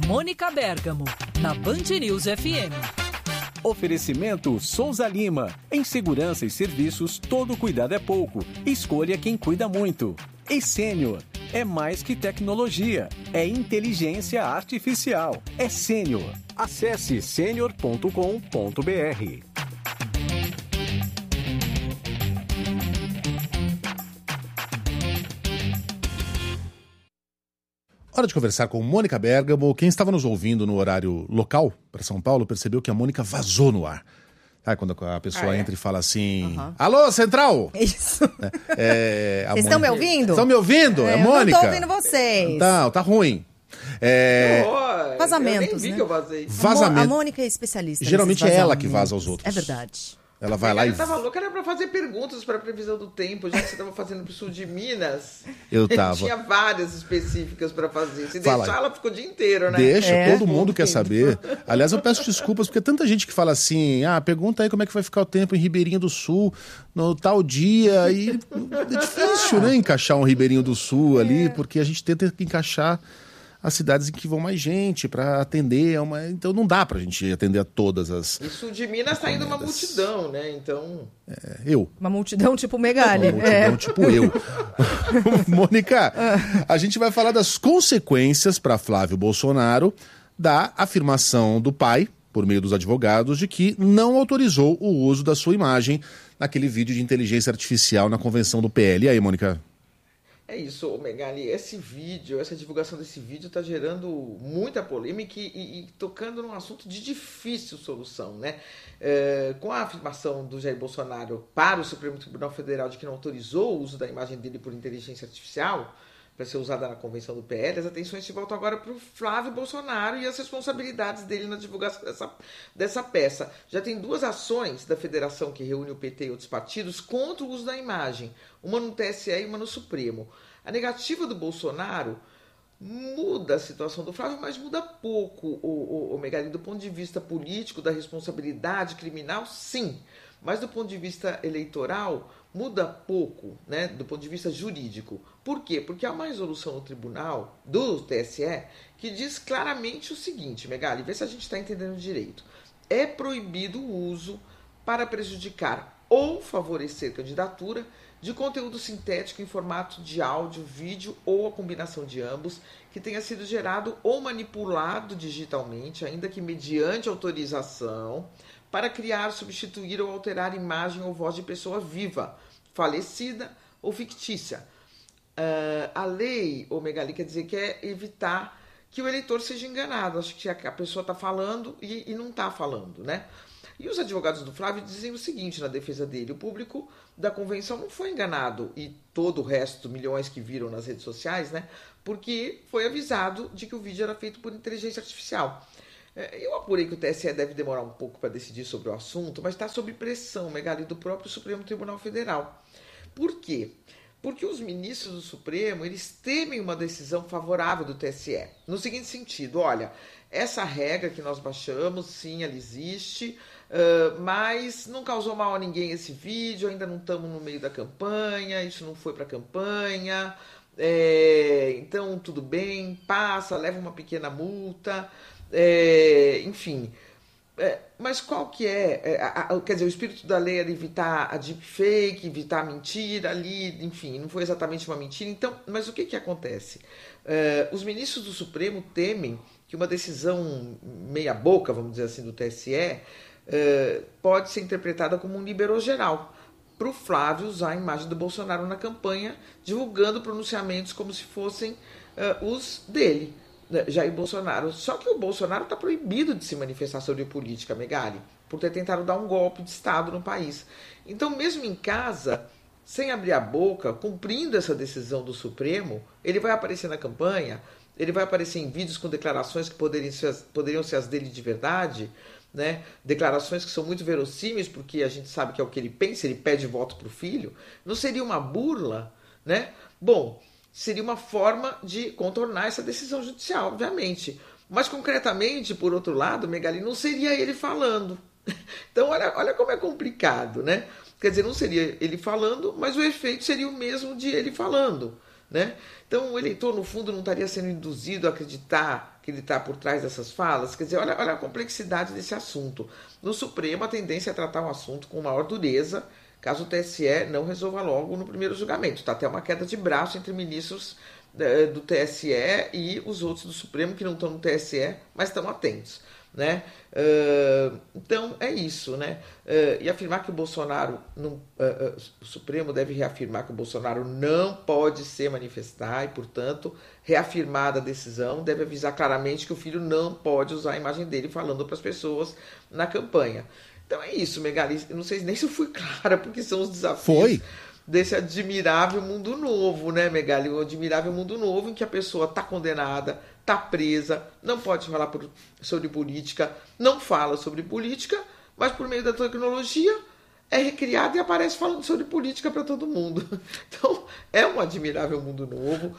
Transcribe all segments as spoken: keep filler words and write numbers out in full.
Mônica Bergamo, na Band News F M. Oferecimento Souza Lima. Em segurança e serviços, todo cuidado é pouco. Escolha quem cuida muito. E Sênior. É mais que tecnologia. É inteligência artificial. É Sênior. Acesse sênior ponto com ponto b r. Hora de conversar com Mônica Bergamo. Quem estava nos ouvindo no horário local para São Paulo percebeu que a Mônica vazou no ar. Sabe quando a pessoa ah, é? entra e fala assim: uhum. Alô, Central! Isso. É, vocês estão me ouvindo? Estão me ouvindo? É, é Mônica? Eu não estou ouvindo vocês. Não, tá ruim. É... Oh, Vazamentos, eu nem vi né? que eu vazei. Vazamento. A Mônica é especialista. Geralmente é ela que vaza aos outros. É verdade. Ela vai lá e... Eu tava louca, era pra fazer perguntas para a previsão do tempo, já que você tava fazendo pro sul de Minas. Eu tava. Tinha várias específicas para fazer. Se Fala. deixar, ela ficou o dia inteiro, né? Deixa, é. todo mundo quer saber. Aliás, eu peço desculpas, porque tanta gente que fala assim, ah, pergunta aí como é que vai ficar o tempo em Ribeirinho do Sul, no tal dia, e é difícil, né, encaixar um Ribeirinho do Sul ali, é. porque a gente tenta encaixar as cidades em que vão mais gente para atender, uma... então não dá pra gente atender a todas as... Isso de Minas tá indo uma multidão, né? Então... É, eu. Uma multidão tipo Megali. Uma multidão é. tipo eu. Mônica, a gente vai falar das consequências para Flávio Bolsonaro da afirmação do pai, por meio dos advogados, de que não autorizou o uso da sua imagem naquele vídeo de inteligência artificial na convenção do P L. E aí, Mônica? É isso, Megali, esse vídeo, essa divulgação desse vídeo está gerando muita polêmica e, e, e tocando num assunto de difícil solução, né? É, com a afirmação do Jair Bolsonaro para o Supremo Tribunal Federal de que não autorizou o uso da imagem dele por inteligência artificial para ser usada na convenção do P L, as atenções se voltam agora para o Flávio Bolsonaro e as responsabilidades dele na divulgação dessa, dessa peça. Já tem duas ações da federação que reúne o P T e outros partidos contra o uso da imagem, uma no T S E e uma no Supremo. A negativa do Bolsonaro muda a situação do Flávio, mas muda pouco, o, o, o Megali, do ponto de vista político, da responsabilidade criminal, sim. Mas do ponto de vista eleitoral, muda pouco, né, do ponto de vista jurídico. Por quê? Porque há uma resolução no tribunal do T S E que diz claramente o seguinte, Megali, vê se a gente está entendendo direito. É proibido o uso para prejudicar ou favorecer candidatura de conteúdo sintético em formato de áudio, vídeo ou a combinação de ambos, que tenha sido gerado ou manipulado digitalmente, ainda que mediante autorização, para criar, substituir ou alterar imagem ou voz de pessoa viva, falecida ou fictícia. Uh, a lei, ô Megali, quer dizer que é evitar que o eleitor seja enganado. Acho que a pessoa está falando e, e não está falando, né? E os advogados do Flávio dizem o seguinte na defesa dele: o público da convenção não foi enganado, e todo o resto, milhões que viram nas redes sociais, né? Porque foi avisado de que o vídeo era feito por inteligência artificial. Eu apurei que o T S E deve demorar um pouco para decidir sobre o assunto, mas está sob pressão, Megali, do próprio Supremo Tribunal Federal. Por quê? Porque os ministros do Supremo, eles temem uma decisão favorável do T S E. No seguinte sentido, olha, essa regra que nós baixamos, sim, ela existe, uh, mas não causou mal a ninguém esse vídeo, ainda não estamos no meio da campanha, isso não foi para a campanha, é, então tudo bem, passa, leva uma pequena multa, é, enfim... É, mas qual que é, é a, a, quer dizer, o espírito da lei era evitar a deepfake, evitar a mentira ali, enfim, não foi exatamente uma mentira. Então, mas o que que acontece? É, os ministros do Supremo temem que uma decisão meia boca, vamos dizer assim, do T S E, é, pode ser interpretada como um liberou geral, para o Flávio usar a imagem do Bolsonaro na campanha, divulgando pronunciamentos como se fossem é, os dele, Jair Bolsonaro. Só que o Bolsonaro está proibido de se manifestar sobre política, Megali, por ter tentado dar um golpe de Estado no país. Então, mesmo em casa, sem abrir a boca, cumprindo essa decisão do Supremo, ele vai aparecer na campanha, ele vai aparecer em vídeos com declarações que poderiam ser as, poderiam ser as dele de verdade, né? Declarações que são muito verossímeis, porque a gente sabe que é o que ele pensa, ele pede voto para o filho. Não seria uma burla, né? Bom... seria uma forma de contornar essa decisão judicial, obviamente. Mas, concretamente, por outro lado, Megali, não seria ele falando. Então, olha, olha como é complicado, né? Quer dizer, não seria ele falando, mas o efeito seria o mesmo de ele falando, né? Então o eleitor, no fundo, não estaria sendo induzido a acreditar que ele está por trás dessas falas. Quer dizer, olha, olha a complexidade desse assunto. No Supremo, a tendência é tratar um assunto com maior dureza, caso o T S E não resolva logo no primeiro julgamento. Está até uma queda de braço entre ministros do T S E e os outros do Supremo que não estão no T S E, mas estão atentos, né? Uh, então é isso, né? Uh, e afirmar que o Bolsonaro não, uh, uh, o Supremo deve reafirmar que o Bolsonaro não pode se manifestar e, portanto, reafirmada a decisão, deve avisar claramente que o filho não pode usar a imagem dele falando para as pessoas na campanha. Então é isso, Megali. Eu não sei nem se eu fui clara, porque são os desafios Foi. desse admirável mundo novo, né, Megali? O admirável mundo novo em que a pessoa está condenada, está presa, não pode falar por, sobre política, não fala sobre política, mas por meio da tecnologia é recriada e aparece falando sobre política para todo mundo. Então, é um admirável mundo novo,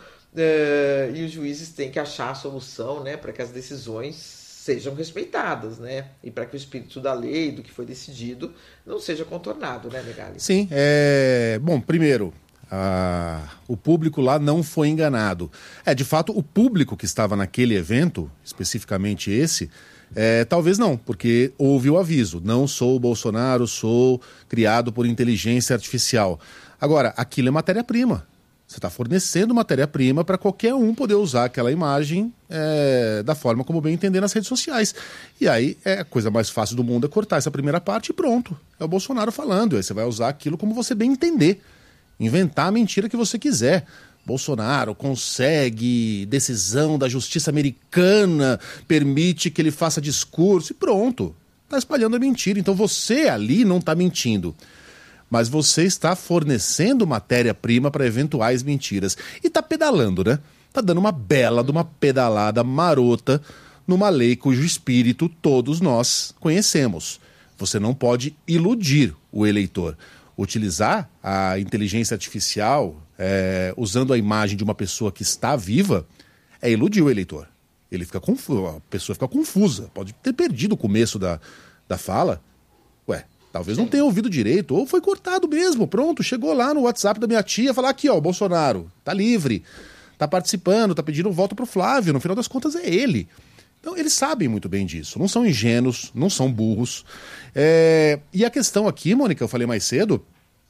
é, e os juízes têm que achar a solução, né, para que as decisões sejam respeitadas, né? E para que o espírito da lei, do que foi decidido, não seja contornado, né, Megali? Sim, é... Bom, primeiro, a... o público lá não foi enganado. É, de fato, o público que estava naquele evento, especificamente esse, é, talvez não, porque houve o aviso. Não sou o Bolsonaro, sou criado por inteligência artificial. Agora, aquilo é matéria-prima. Você está fornecendo matéria-prima para qualquer um poder usar aquela imagem é, da forma como bem entender nas redes sociais. E aí é a coisa mais fácil do mundo é cortar essa primeira parte e pronto. É o Bolsonaro falando. Aí você vai usar aquilo como você bem entender. Inventar a mentira que você quiser. Bolsonaro consegue, decisão da justiça americana permite que ele faça discurso e pronto. Está espalhando a mentira. Então você ali não está mentindo. Mas você está fornecendo matéria-prima para eventuais mentiras. E está pedalando, né? Está dando uma bela de uma pedalada marota numa lei cujo espírito todos nós conhecemos. Você não pode iludir o eleitor. Utilizar a inteligência artificial é, usando a imagem de uma pessoa que está viva é iludir o eleitor. Ele fica confuso, a pessoa fica confusa. Pode ter perdido o começo da, da fala. Ué, talvez não tenha ouvido direito, ou foi cortado mesmo, pronto, chegou lá no WhatsApp da minha tia, falar aqui, ó, o Bolsonaro, tá livre, tá participando, tá pedindo voto pro Flávio, no final das contas é ele. Então eles sabem muito bem disso, não são ingênuos, não são burros. É... E a questão aqui, Mônica, eu falei mais cedo,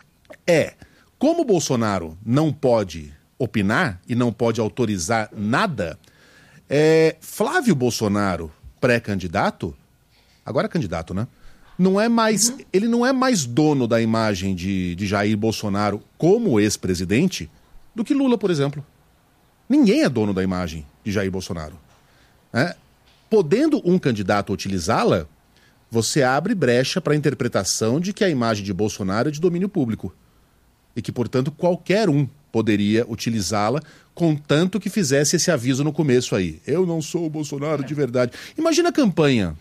é, como o Bolsonaro não pode opinar e não pode autorizar nada, é... Flávio Bolsonaro, pré-candidato, agora é candidato, né? Não é mais, uhum. Ele não é mais dono da imagem de, de Jair Bolsonaro como ex-presidente do que Lula, por exemplo. Ninguém é dono da imagem de Jair Bolsonaro. É? Podendo um candidato utilizá-la, você abre brecha para a interpretação de que a imagem de Bolsonaro é de domínio público. E que, portanto, qualquer um poderia utilizá-la, contanto que fizesse esse aviso no começo aí. Eu não sou o Bolsonaro de verdade. Imagina a campanha.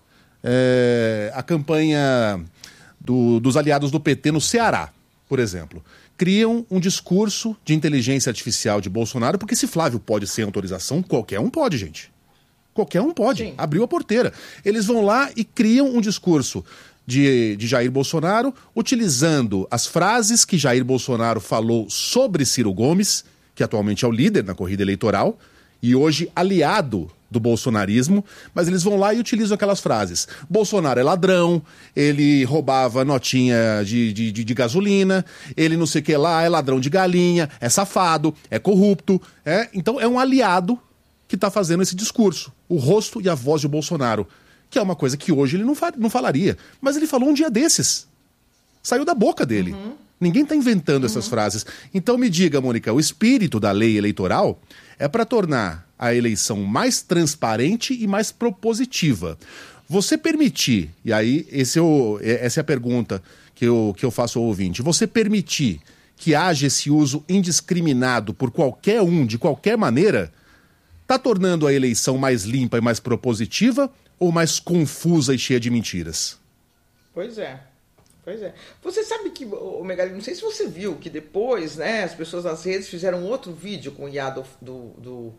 É, a campanha do, dos aliados do P T no Ceará, por exemplo. Criam um discurso de inteligência artificial de Bolsonaro, porque se Flávio pode sem autorização, qualquer um pode, gente. Qualquer um pode. Sim. Abriu a porteira. Eles vão lá e criam um discurso de, de Jair Bolsonaro, utilizando as frases que Jair Bolsonaro falou sobre Ciro Gomes, que atualmente é o líder na corrida eleitoral, e hoje aliado do bolsonarismo, mas eles vão lá e utilizam aquelas frases. Bolsonaro é ladrão, ele roubava notinha de, de, de, de gasolina, ele não sei o que lá, é ladrão de galinha, é safado, é corrupto. É? Então é um aliado que está fazendo esse discurso, o rosto e a voz de Bolsonaro, que é uma coisa que hoje ele não, fa- não falaria, mas ele falou um dia desses. Saiu da boca dele. Uhum. Ninguém está inventando uhum. essas frases. Então me diga, Mônica, o espírito da lei eleitoral é para tornar a eleição mais transparente e mais propositiva. Você permitir, e aí esse é o, essa é a pergunta que eu, que eu faço ao ouvinte, você permitir que haja esse uso indiscriminado por qualquer um, de qualquer maneira, está tornando a eleição mais limpa e mais propositiva ou mais confusa e cheia de mentiras? Pois é. Pois é. Você sabe que, o Megali, não sei se você viu, que depois, né, as pessoas nas redes fizeram outro vídeo com o I A do, do, do,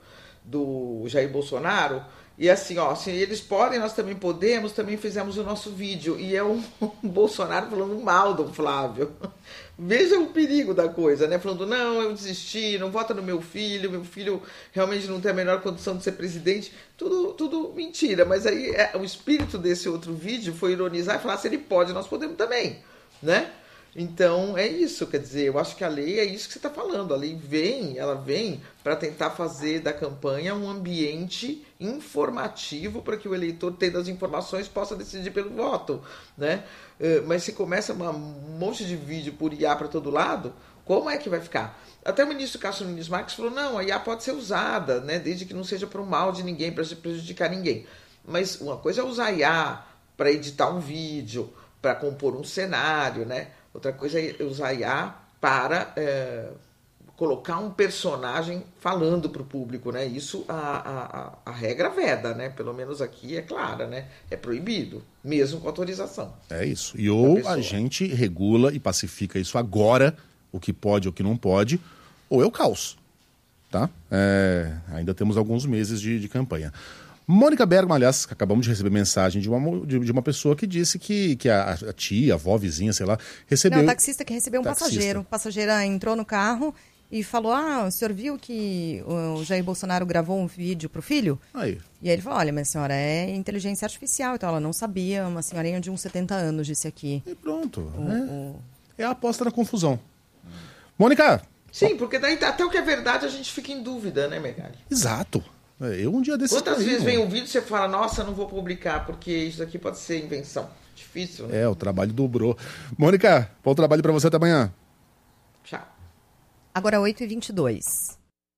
do Jair Bolsonaro. E assim, ó, se eles podem, nós também podemos, também fizemos o nosso vídeo. E é o, o Bolsonaro falando mal do Flávio. Veja o perigo da coisa, né? Falando, não, eu desisti, não vota no meu filho, meu filho realmente não tem a menor condição de ser presidente. Tudo, tudo mentira. Mas aí é, o espírito desse outro vídeo foi ironizar e falar, se ele pode, nós podemos também, né? Então, é isso, quer dizer, eu acho que a lei é isso que você está falando. A lei vem, ela vem para tentar fazer da campanha um ambiente informativo para que o eleitor, tendo as informações, possa decidir pelo voto, né? Mas se começa uma, um monte de vídeo por I A para todo lado, como é que vai ficar? Até o ministro Cássio Nunes Marques falou, não, a I A pode ser usada, né? Desde que não seja para o mal de ninguém, para prejudicar ninguém. Mas uma coisa é usar I A para editar um vídeo, para compor um cenário, né? Outra coisa é usar I A para é, colocar um personagem falando para o público, né? Isso a, a, a regra veda, né? Pelo menos aqui é clara, né? É proibido, mesmo com autorização. É isso. E ou a gente regula e pacifica isso agora, o que pode ou o que não pode, ou é o caos, tá? É, ainda temos alguns meses de, de campanha. Mônica Bergman, aliás, acabamos de receber mensagem de uma, de, de uma pessoa que disse que, que a, a tia, a avó, vizinha, sei lá, recebeu... Não, o taxista que recebeu um taxista. passageiro. O passageiro entrou no carro e falou, ah, o senhor viu que o Jair Bolsonaro gravou um vídeo pro filho? Aí. E aí ele falou, olha, minha senhora, é inteligência artificial. Então ela não sabia, uma senhorinha de uns setenta anos disse aqui. E pronto. O, é, o... é a aposta na confusão. Mônica! Sim, porque daí até o que é verdade a gente fica em dúvida, né, Megali? Exato. Eu um dia desses... Quantas caí, vezes não. vem um vídeo e você fala, nossa, não vou publicar, porque isso aqui pode ser invenção. Difícil, né? É, o trabalho dobrou. Mônica, bom trabalho pra você até amanhã. Tchau. Agora oito e vinte e dois.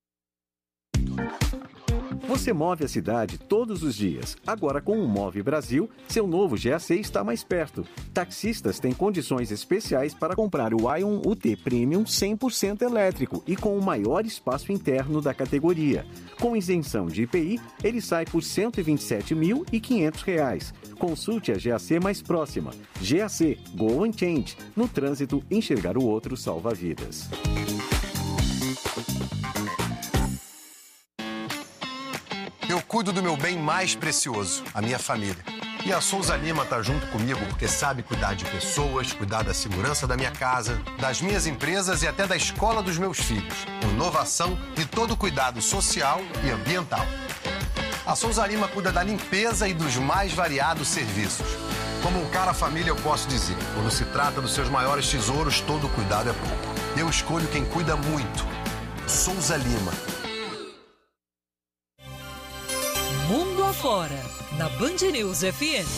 Você move a cidade todos os dias. Agora, com o Move Brasil, seu novo G A C está mais perto. Taxistas têm condições especiais para comprar o Ion U T Premium cem por cento elétrico e com o maior espaço interno da categoria. Com isenção de I P I, ele sai por cento e vinte e sete mil e quinhentos reais. Consulte a G A C mais próxima. G A C, Go and Change. No trânsito, enxergar o outro salva vidas. Eu cuido do meu bem mais precioso, a minha família. E a Souza Lima tá junto comigo porque sabe cuidar de pessoas, cuidar da segurança da minha casa, das minhas empresas e até da escola dos meus filhos. Com inovação e todo o cuidado social e ambiental. A Souza Lima cuida da limpeza e dos mais variados serviços. Como um cara família, eu posso dizer, quando se trata dos seus maiores tesouros, todo cuidado é pouco. Eu escolho quem cuida muito. Souza Lima. Mundo Afora, na Band News F M.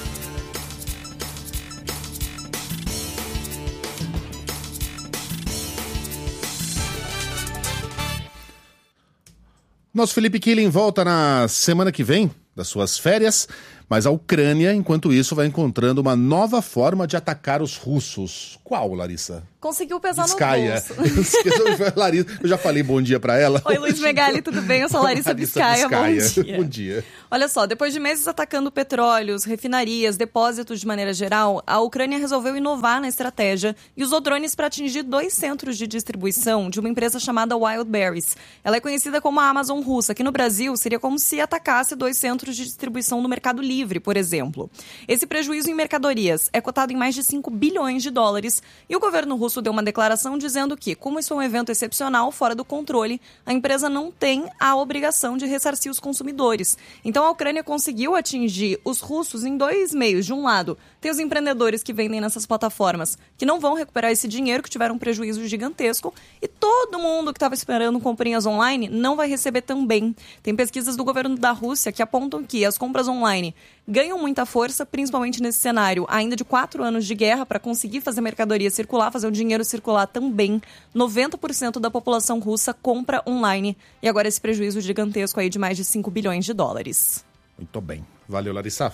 Nosso Felipe Killing volta na semana que vem, das suas férias, mas a Ucrânia, enquanto isso, vai encontrando uma nova forma de atacar os russos. Qual, Larissa? Conseguiu pesar Biscaia. no bolso. Larissa, eu já falei bom dia pra ela. Oi, Luiz Megali, tudo bem? Eu sou Larissa, Larissa Biscaia. Biscaia. Bom dia. Bom dia. Olha só, depois de meses atacando petróleos, refinarias, depósitos de maneira geral, a Ucrânia resolveu inovar na estratégia e usou drones para atingir dois centros de distribuição de uma empresa chamada Wildberries. Ela é conhecida como a Amazon russa. Aqui no Brasil, seria como se atacasse dois centros de distribuição no Mercado Livre, por exemplo. Esse prejuízo em mercadorias é cotado em mais de cinco bilhões de dólares e o governo russo deu uma declaração dizendo que, como isso é um evento excepcional, fora do controle, a empresa não tem a obrigação de ressarcir os consumidores. Então a Ucrânia conseguiu atingir os russos em dois meios. De um lado, tem os empreendedores que vendem nessas plataformas que não vão recuperar esse dinheiro, que tiveram um prejuízo gigantesco, e todo mundo que estava esperando comprinhas online não vai receber também. Tem pesquisas do governo da Rússia que apontam que as compras online ganham muita força, principalmente nesse cenário ainda de quatro anos de guerra, para conseguir fazer mercadoria circular, fazer o dinheiro circular também. noventa por cento da população russa compra online e agora esse prejuízo gigantesco aí de mais de cinco bilhões de dólares. Muito bem. Valeu, Larissa.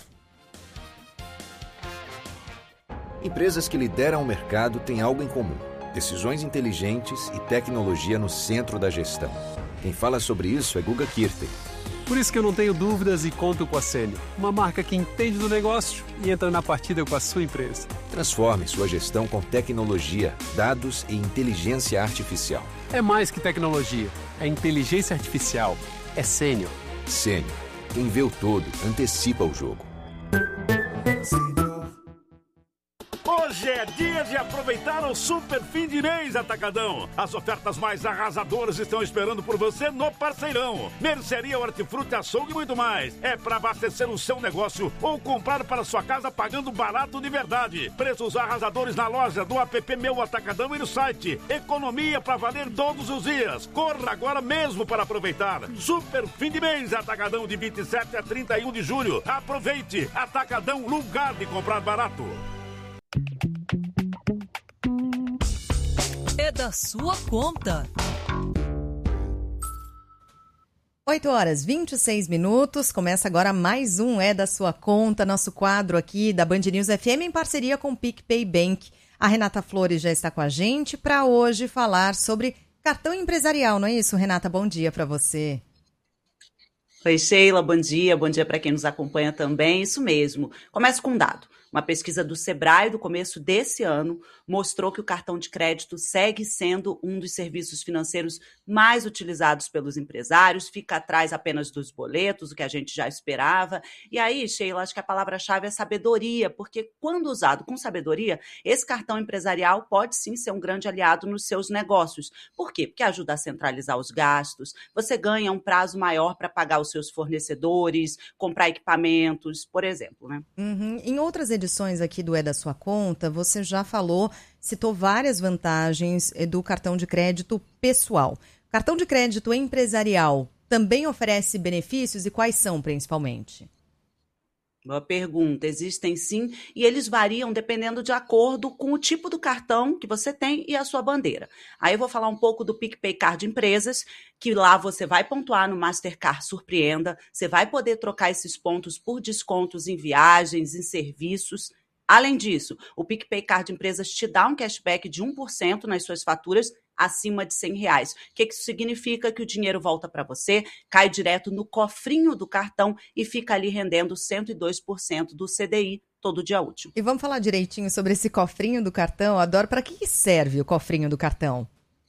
Empresas que lideram o mercado têm algo em comum: decisões inteligentes e tecnologia no centro da gestão. Quem fala sobre isso é Guga Kirten. Por isso que eu não tenho dúvidas e conto com a Sênior, uma marca que entende do negócio e entra na partida com a sua empresa. Transforme sua gestão com tecnologia, dados e inteligência artificial. É mais que tecnologia, é inteligência artificial. é Sênior. Sênior. Quem vê o todo, antecipa o jogo. Hoje é dia de aproveitar o super fim de mês Atacadão. As ofertas mais arrasadoras estão esperando por você no Parceirão. Mercearia, hortifruti, açougue e muito mais. É para abastecer o seu negócio ou comprar para sua casa pagando barato de verdade. Preços arrasadores na loja, do app Meu Atacadão e no site. Economia para valer todos os dias. Corra agora mesmo para aproveitar. Super fim de mês Atacadão, de vinte e sete a trinta e um de julho. Aproveite. Atacadão, lugar de comprar barato. É da sua conta. oito horas e vinte e seis minutos, começa agora mais um É da Sua Conta, nosso quadro aqui da Band News F M em parceria com o PicPay Bank. A Renata Flores já está com a gente para hoje falar sobre cartão empresarial, não é isso, Renata? Bom dia para você. Oi, Sheila, bom dia, bom dia para quem nos acompanha também, isso mesmo. Começo com um dado. Uma pesquisa do Sebrae do começo desse ano mostrou que o cartão de crédito segue sendo um dos serviços financeiros mais utilizados pelos empresários, fica atrás apenas dos boletos, o que a gente já esperava. E aí, Sheila, acho que a palavra-chave é sabedoria, porque quando usado com sabedoria, esse cartão empresarial pode sim ser um grande aliado nos seus negócios. Por quê? Porque ajuda a centralizar os gastos, você ganha um prazo maior para pagar os seus fornecedores, comprar equipamentos, por exemplo, né? Uhum. Em outras edições aqui do É da Sua Conta, você já falou, citou várias vantagens do cartão de crédito pessoal. Cartão de crédito empresarial também oferece benefícios e quais são, principalmente? Boa pergunta. Existem sim, e eles variam dependendo de acordo com o tipo do cartão que você tem e a sua bandeira. Aí eu vou falar um pouco do PicPay Card Empresas, que lá você vai pontuar no Mastercard Surpreenda, você vai poder trocar esses pontos por descontos em viagens, em serviços. Além disso, o PicPay Card Empresas te dá um cashback de um por cento nas suas faturas acima de cem reais. O que isso significa? Que o dinheiro volta para você, cai direto no cofrinho do cartão e fica ali rendendo cento e dois por cento do C D I todo dia útil. E vamos falar direitinho sobre esse cofrinho do cartão. Adoro. Para que serve o cofrinho do cartão?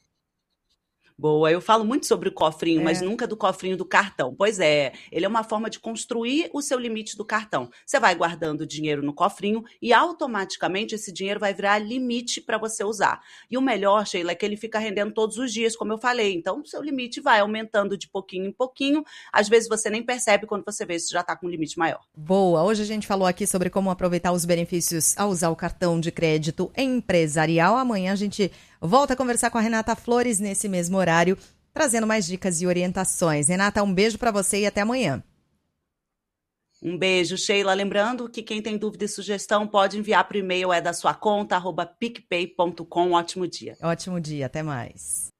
Boa, eu falo muito sobre o cofrinho, é. mas nunca do cofrinho do cartão. Pois é, ele é uma forma de construir o seu limite do cartão. Você vai guardando dinheiro no cofrinho e automaticamente esse dinheiro vai virar limite para você usar. E o melhor, Sheila, é que ele fica rendendo todos os dias, como eu falei. Então, o seu limite vai aumentando de pouquinho em pouquinho. Às vezes você nem percebe quando você vê se já está com um limite maior. Boa, hoje a gente falou aqui sobre como aproveitar os benefícios ao usar o cartão de crédito empresarial. Amanhã a gente volta a conversar com a Renata Flores nesse mesmo horário, trazendo mais dicas e orientações. Renata, um beijo para você e até amanhã. Um beijo, Sheila. Lembrando que quem tem dúvida e sugestão pode enviar para o e-mail é da sua conta, arroba picpay ponto com. Ótimo dia. Ótimo dia, até mais.